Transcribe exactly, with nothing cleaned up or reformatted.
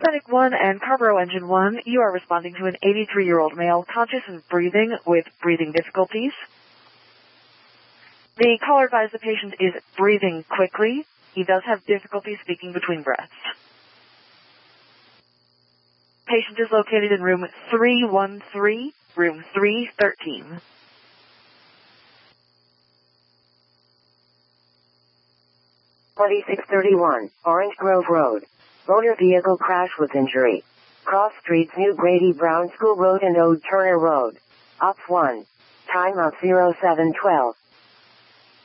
Paramedic one and Carrboro Engine one, you are responding to an eighty-three-year-old male conscious of breathing with breathing difficulties. The caller advised the patient is breathing quickly. He does have difficulty speaking between breaths. Patient is located in room three one three, room three thirteen. twenty-six thirty-one, Orange Grove Road. Motor vehicle crash with injury. Cross streets New Grady Brown School Road and Ode Turner Road. Ops one. Time of zero seven twelve.